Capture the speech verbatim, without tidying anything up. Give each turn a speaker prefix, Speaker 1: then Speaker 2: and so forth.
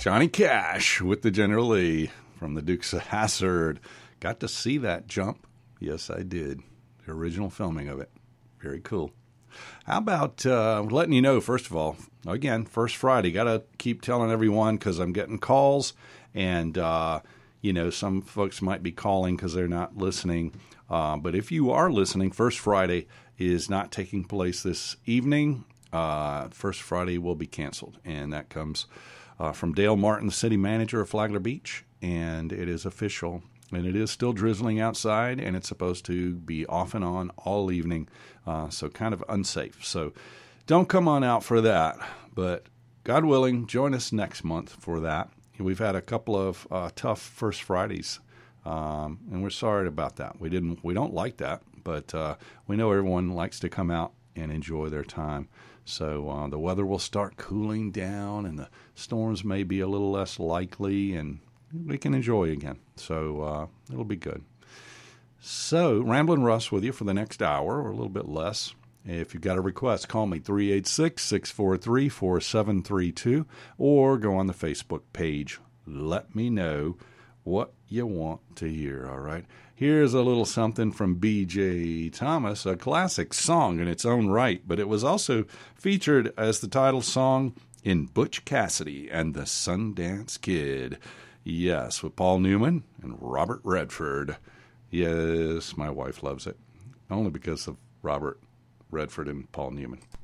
Speaker 1: Johnny Cash with the General Lee from the Dukes of Hazzard. Got to see that jump. Yes, I did. The original filming of it. Very cool. How about uh, letting you know, first of all, again, First Friday. Got to keep telling everyone because I'm getting calls, and, uh, you know, some folks might be calling because they're not listening. Uh, but if you are listening, First Friday is not taking place this evening. Uh, First Friday will be canceled, and that comes uh, from Dale Martin, the city manager of Flagler Beach, and it is official. And it is still drizzling outside, and it's supposed to be off and on all evening, uh, so kind of unsafe. So don't come on out for that, but God willing, join us next month for that. We've had a couple of uh, tough First Fridays, um, and we're sorry about that. We didn't, we don't like that, but uh, we know everyone likes to come out and enjoy their time. So uh, the weather will start cooling down, and the storms may be a little less likely, and we can enjoy again. So uh, it'll be good. So Ramblin' Russ with you for the next hour or a little bit less. If you've got a request, call me three eight six, six four three, four seven three two or go on the Facebook page. Let me know what you want to hear, all right? Here's a little something from B J Thomas, a classic song in its own right, but it was also featured as the title song in Butch Cassidy and the Sundance Kid. Yes, with Paul Newman and Robert Redford. Yes, my wife loves it. Only because of Robert Redford and Paul Newman.